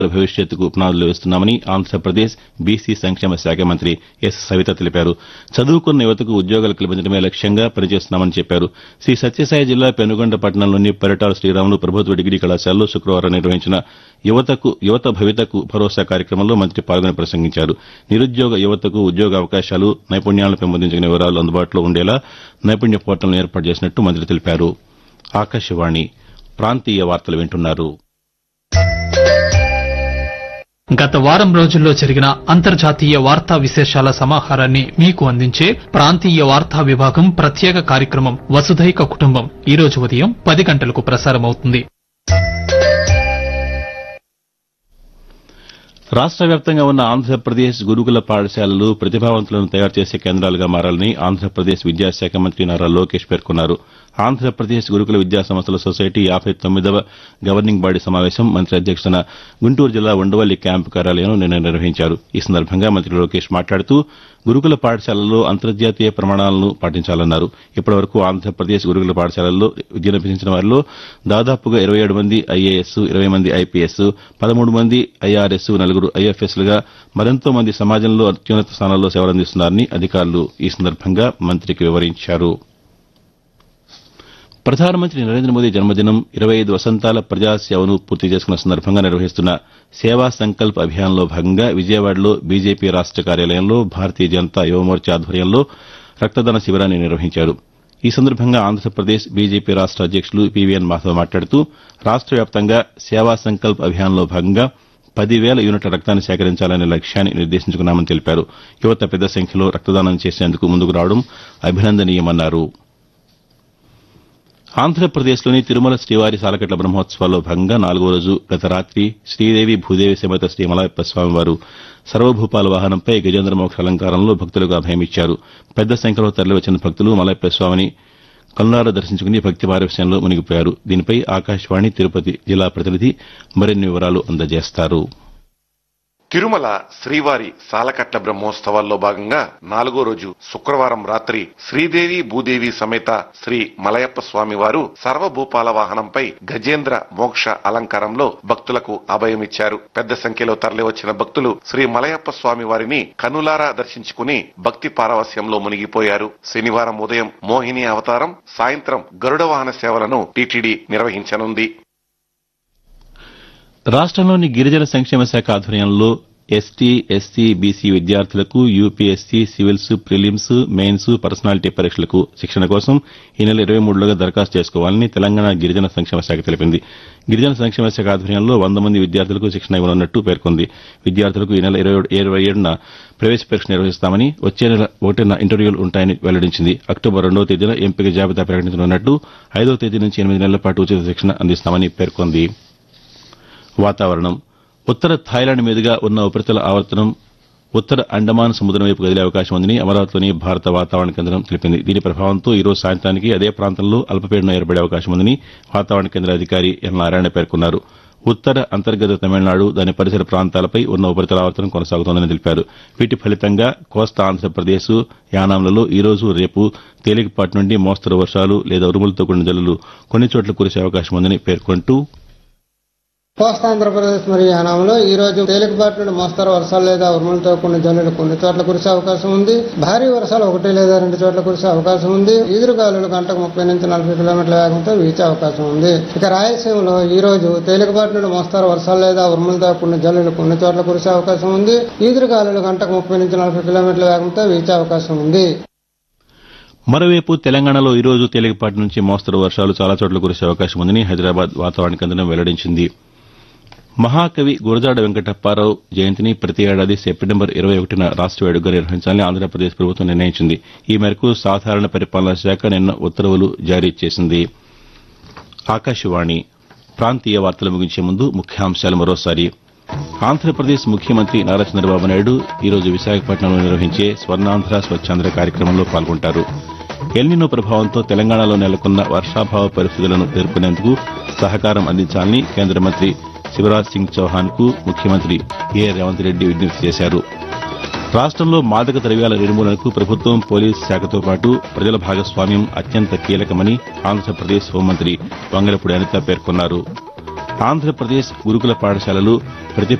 భవిష్యత్తుకు పునాదులు వేస్తున్నామని ఆంధ్రప్రదేశ్ బీసీ సంక్షేమ శాఖ మంత్రి ఎస్ సవిత తెలిపారు. చదువుకున్న యువతకు ఉద్యోగాలు కల్పించడమే లక్ష్యంగా పనిచేస్తున్నామని చెప్పారు. శ్రీ సత్యసాయి జిల్లా పెనుగొండ పట్టణంలోని పరిటాల శ్రీరాములు ప్రభుత్వ డిగ్రీ కళాశాలలో శుక్రవారం నిర్వహించిన యువత భవితకు భరోసా కార్యక్రమంలో మంత్రి పాల్గొని ప్రసంగించారు. నిరుద్యోగ యువతకు ఉద్యోగ అవకాశాలు, నైపుణ్యాలను పెంపొందించిన వివరాలు అందుబాటులో ఉండేలా నైపుణ్య పోర్టల్ను ఏర్పాటు చేసినట్టు మంత్రి తెలిపారు. ఆకాశవాణి ప్రాంతీయ వార్తలు వింటున్నారు. గత వారం రోజుల్లో జరిగిన అంతర్జాతీయ వార్తా విశేషాల సమాహారాన్ని మీకు అందించే ప్రాంతీయ వార్తా విభాగం ప్రత్యేక కార్యక్రమం వసుధైక కుటుంబం ఈ రోజు ఉదయం 10 గంటలకు ప్రసారమవుతుంది. రాష్ట్ర వ్యాప్తంగా ఉన్న ఆంధ్రప్రదేశ్ గురుకుల పాఠశాలలు ప్రతిభావంతులను తయారు చేసే కేంద్రాలుగా మారాలని ఆంధ్రప్రదేశ్ విద్యాశాఖ మంత్రి నారా లోకేష్ పేర్కొన్నారు. ఆంధ్రప్రదేశ్ గురుకుల విద్యా సంస్థల సొసైటీ 59వ గవర్నింగ్ బాడీ సమావేశం మంత్రి అధ్యక్షతన గుంటూరు జిల్లా ఉండవల్లి క్యాంపు కార్యాలయంలో నిన్న నిర్వహించారు. ఈ సందర్భంగా మంత్రి లోకేష్ మాట్లాడుతూ గురుకుల పాఠశాలల్లో అంతర్జాతీయ ప్రమాణాలను పాటించాలన్నారు. ఇప్పటివరకు ఆంధ్రప్రదేశ్ గురుకుల పాఠశాలల్లో విద్యనభ్యసించిన వారిలో దాదాపుగా 27 మంది ఐఏఎస్, 20 మంది ఐపీఎస్, 13 మంది ఐఆర్ఎస్, 4 ఐఎఫ్ఎస్లుగా మరెంతో మంది సమాజంలో అత్యున్నత స్థానాల్లో సేవలందిస్తున్నారని అధికారులు ఈ సందర్భంగా మంత్రికి వివరించారు. ప్రధానమంత్రి నరేంద్ర మోదీ జన్మదినం 25 వసంతాల ప్రజాసేవను పూర్తి చేసుకున్న సందర్భంగా నిర్వహిస్తున్న సేవా సంకల్ప్ అభియాన్లో భాగంగా విజయవాడలో బీజేపీ రాష్ట కార్యాలయంలో భారతీయ జనతా యువమోర్చా ఆధ్వర్యంలో రక్తదాన శిబిరాన్ని నిర్వహించారు. ఈ సందర్భంగా ఆంధ్రప్రదేశ్ బీజేపీ రాష్ట అధ్యక్షులు పీవీఎన్ మాధవ్ మాట్లాడుతూ రాష్ట వ్యాప్తంగా సేవా సంకల్ప్ అభియాన్లో భాగంగా 10,000 యూనిట్ల రక్తాన్ని సేకరించాలనే లక్ష్యాన్ని నిర్దేశించుకున్నామని తెలిపారు. యువత పెద్ద సంఖ్యలో రక్తదానం చేసేందుకు ముందుకు రావడం అభినందనీయమన్నారు. ఆంధ్రప్రదేశ్లోని తిరుమల శ్రీవారి సాలకట్ల బ్రహ్మోత్సవాల్లో భాగంగా 4వ రోజు గత రాత్రి శ్రీదేవి భూదేవి సమేత శ్రీ మలయప్ప స్వామివారు సర్వభూపాల వాహనంపై గజేంద్ర మోక్ష అలంకారంలో భక్తులకు అభయమిచ్చారు. పెద్ద సంఖ్యలో తరలివచ్చిన భక్తులు మలయప్ప స్వామిని కల్లారా దర్శించుకుని భక్తి పారవశ్యంలో మునిగిపోయారు. దీనిపై ఆకాశవాణి తిరుపతి జిల్లా ప్రతినిధి మరిన్ని వివరాలు అందజేస్తారు. తిరుమల శ్రీవారి సాలకట్ల బ్రహ్మోత్సవాల్లో భాగంగా 4వ రోజు శుక్రవారం రాత్రి శ్రీదేవి భూదేవి సమేత శ్రీ మలయప్ప స్వామి వారు సర్వభూపాల వాహనంపై గజేంద్ర మోక్ష అలంకారంలో భక్తులకు అభయమిచ్చారు. పెద్ద సంఖ్యలో తరలివచ్చిన భక్తులు శ్రీ మలయప్ప స్వామి వారిని కనులారా దర్శించుకుని భక్తి పారవస్యంలో మునిగిపోయారు. శనివారం ఉదయం మోహిని అవతారం, సాయంత్రం గరుడ వాహన సేవలను టీటీడీ నిర్వహించనుంది. రాష్ట్రంలోని గిరిజన సంక్షేమ శాఖ ఆధ్వర్యంలో ఎస్టీ, ఎస్సీ, బీసీ విద్యార్థులకు UPSC, civils, prelims, mains, personality పరీక్షలకు శిక్షణ కోసం ఈ నెల 23లోగా దరఖాస్తు చేసుకోవాలని తెలంగాణ గిరిజన సంక్షేమ శాఖ తెలిపింది. గిరిజన సంక్షేమ శాఖ ఆధ్వర్యంలో 100 మంది విద్యార్థులకు శిక్షణ ఇవ్వనున్నట్టు పేర్కొంది. విద్యార్థులకు ఈ నెల 27న ప్రవేశ పరీక్ష నిర్వహిస్తామని, వచ్చే నెల 1న ఇంటర్వ్యూలు ఉంటాయని వెల్లడించింది. అక్టోబర్ 2వ తేదీన ఎంపిక జాబితా ప్రకటించనున్నట్టు, 5వ తేదీ నుంచి 8 నెలల పాటు ఉచిత శిక్షణ అందిస్తామని పేర్కొంది. వాతావరణం. ఉత్తర థాయిలాండ్ మీదుగా ఉన్న ఉపరితల ఆవర్తనం ఉత్తర అండమాన్ సముద్రం వైపు కదిలే అవకాశం ఉందని అమరావతిలోని భారత వాతావరణ కేంద్రం తెలిపింది. దీని ప్రభావంతో ఈ రోజు సాయంత్రానికి అదే ప్రాంతంలో అల్పపీడనం ఏర్పడే అవకాశం ఉందని వాతావరణ కేంద్ర అధికారి ఎన్ నారాయణ పేర్కొన్నారు. ఉత్తర అంతర్గత తమిళనాడు, దాని పరిసర ప్రాంతాలపై ఉన్న ఉపరితల ఆవర్తనం కొనసాగుతోందని తెలిపారు. వీటి ఫలితంగా కోస్తా ఆంధ్రప్రదేశ్, యానాంలలో ఈ రోజు, రేపు తేలికపాటి నుండి మోస్తరు వర్షాలు లేదా ఉరుములతో కూడిన జల్లులు కొన్ని చోట్ల కురిసే అవకాశం ఉందని పేర్కొంటూ కోస్తా ఆంధ్రప్రదేశ్ మరియు యానాంలో ఈ రోజు తేలికపాటి నుండి మోస్తరు వర్షాలు లేదా ఉరుములతో కూడిన జల్లులు కొన్ని చోట్ల కురిసే అవకాశం ఉంది. భారీ వర్షాలు 1 లేదా 2 చోట్ల కురిసే అవకాశం ఉంది. ఈదురుగాలులు గంటకు 30 నుంచి 40 కిలోమీటర్ల వేగంతో వీచే అవకాశం ఉంది. ఇక రాయలసీమలో ఈ రోజు తేలికపాటి నుండి మోస్తరు వర్షాలు లేదా ఉరుములతో కూడిన జల్లులు కొన్ని చోట్ల కురిసే అవకాశం ఉంది. ఈదురుగాలులు గంటకు 30 నుంచి 40 కిలోమీటర్ల వేగంతో వీచే అవకాశం ఉంది. మరోవైపు తెలంగాణలో ఈ రోజు తేలికపాటి నుంచి మోస్తరు వర్షాలు చాలా చోట్ల కురిసే అవకాశం ఉందని హైదరాబాద్ వాతావరణ కేంద్రం వెల్లడించింది. మహాకవి గురజాడ వెంకటప్పారావు జయంతిని ప్రతి ఏడాది సెప్టెంబర్ 21న రాష్ట వేడుకగా నిర్వహించాలని ఆంధ్రప్రదేశ్ ప్రభుత్వం నిర్ణయించింది. ఈ మేరకు సాధారణ పరిపాలనా శాఖ నిన్న ఉత్తర్వులు జారీ చేసింది. ఆకాశవాణి ప్రాంతీయ వార్తలు ముగించే ముందు ముఖ్యాంశాలు మరోసారి. ఆంధ్రప్రదేశ్ ముఖ్యమంత్రి నారా చంద్రబాబు నాయుడు ఈ రోజు విశాఖపట్నంలో నిర్వహించే స్వర్ణాంధ్ర స్వచ్ఛాంధ్ర కార్యక్రమంలో పాల్గొంటారు. ఎల్నినో ప్రభావంతో తెలంగాణలో నెలకొన్న వర్షాభావ పరిస్థితులను ఎదుర్కొనేందుకు సహకారం అందించాలని కేంద్ర మంత్రి శివరాజ్ సింగ్ చౌహాన్ కు ముఖ్యమంత్రి ఏ రేవంత్ రెడ్డి విజ్ఞప్తి చేశారు. రాష్టంలో మాదక ద్రవ్యాల నిర్మూలనకు ప్రభుత్వం, పోలీసు శాఖతో పాటు ప్రజల భాగస్వామ్యం అత్యంత కీలకమని ఆంధ్రప్రదేశ్ హోంమంత్రి వంగలపూడి అనిత పేర్కొన్నారు. ఆంధ్రప్రదేశ్ గురుకుల పాఠశాలలు ప్రతి